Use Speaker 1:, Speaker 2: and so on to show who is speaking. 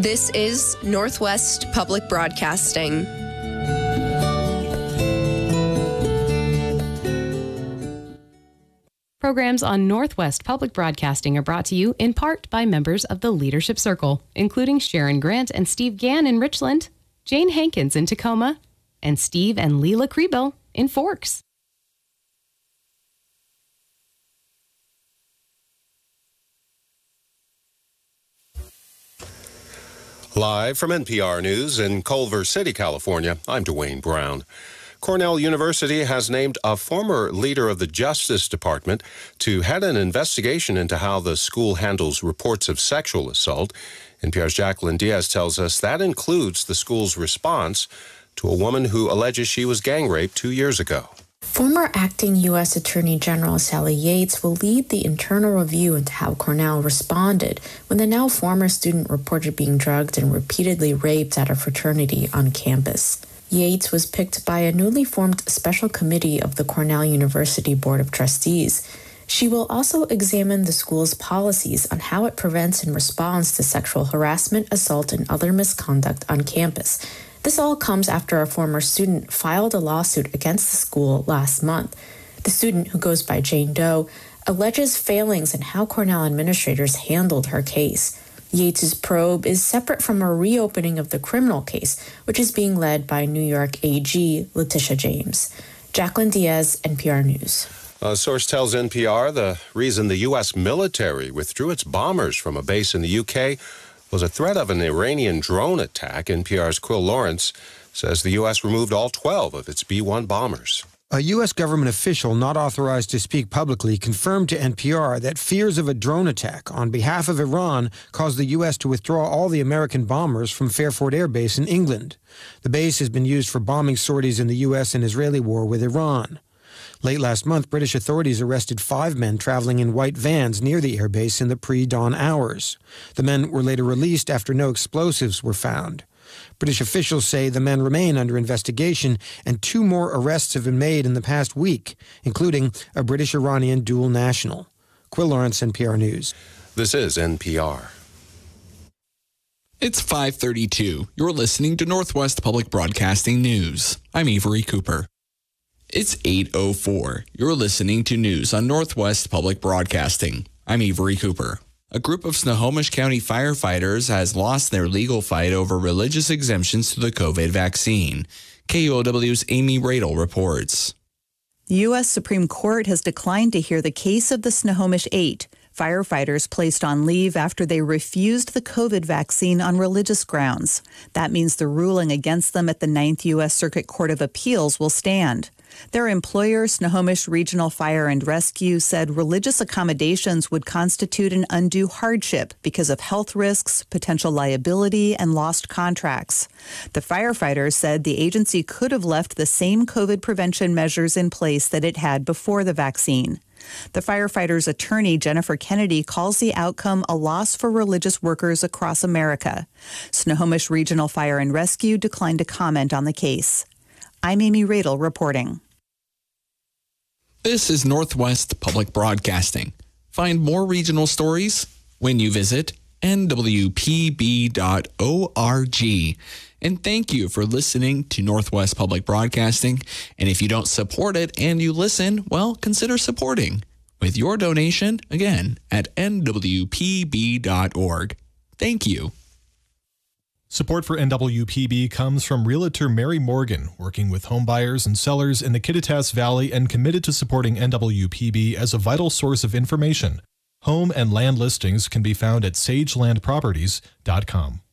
Speaker 1: This is Northwest Public Broadcasting.
Speaker 2: Programs on Northwest Public Broadcasting are brought to you in part by members of the Leadership Circle, including Sharon Grant and Steve Gann in Richland, Jane Hankins in Tacoma, and Steve and Leela Kriebel in Forks.
Speaker 3: Live from NPR News in Culver City, California, I'm Dwayne Brown. Cornell University has named a former leader of the Justice Department to head an investigation into how the school handles reports of sexual assault. NPR's Jacqueline Diaz tells us that includes the school's response to a woman who alleges she was gang raped 2 years ago.
Speaker 4: Former acting U.S. Attorney General Sally Yates will lead the internal review into how Cornell responded when the now former student reported being drugged and repeatedly raped at a fraternity on campus. Yates was picked by a newly formed special committee of the Cornell University Board of Trustees. She will also examine the school's policies on how it prevents and responds to sexual harassment, assault, and other misconduct on campus. This all comes after a former student filed a lawsuit against the school last month. The student, who goes by Jane Doe, alleges failings in how Cornell administrators handled her case. Yates's probe is separate from a reopening of the criminal case, which is being led by New York AG Letitia James. Jacqueline Diaz, NPR News.
Speaker 3: A source tells NPR the reason the U.S. military withdrew its bombers from a base in the U.K. was a threat of an Iranian drone attack. NPR's Quill Lawrence says the U.S. removed all 12 of its B-1 bombers.
Speaker 5: A U.S. government official not authorized to speak publicly confirmed to NPR that fears of a drone attack on behalf of Iran caused the U.S. to withdraw all the American bombers from Fairford Air Base in England. The base has been used for bombing sorties in the U.S. and Israeli war with Iran. Late last month, British authorities arrested 5 men traveling in white vans near the airbase in the pre-dawn hours. The men were later released after no explosives were found. British officials say the men remain under investigation, and 2 more arrests have been made in the past week, including a British-Iranian dual national. Quill Lawrence, NPR News.
Speaker 3: This is NPR.
Speaker 6: It's 5:32. You're listening to Northwest Public Broadcasting News. I'm Avery Cooper. It's 8:04. You're listening to news on Northwest Public Broadcasting. I'm Avery Cooper. A group of Snohomish County firefighters has lost their legal fight over religious exemptions to the COVID vaccine. KUOW's Amy Radel reports.
Speaker 7: The U.S. Supreme Court has declined to hear the case of the Snohomish 8, firefighters placed on leave after they refused the COVID vaccine on religious grounds. That means the ruling against them at the 9th U.S. Circuit Court of Appeals will stand. Their employer, Snohomish Regional Fire and Rescue, said religious accommodations would constitute an undue hardship because of health risks, potential liability, and lost contracts. The firefighters said the agency could have left the same COVID prevention measures in place that it had before the vaccine. The firefighters' attorney, Jennifer Kennedy, calls the outcome a loss for religious workers across America. Snohomish Regional Fire and Rescue declined to comment on the case. I'm Amy Radel reporting.
Speaker 6: This is Northwest Public Broadcasting. Find more regional stories when you visit nwpb.org. And thank you for listening to Northwest Public Broadcasting. And if you don't support it and you listen, well, consider supporting with your donation, again, at nwpb.org. Thank you.
Speaker 8: Support for NWPB comes from Realtor Mary Morgan, working with home buyers and sellers in the Kittitas Valley and committed to supporting NWPB as a vital source of information. Home and land listings can be found at sagelandproperties.com.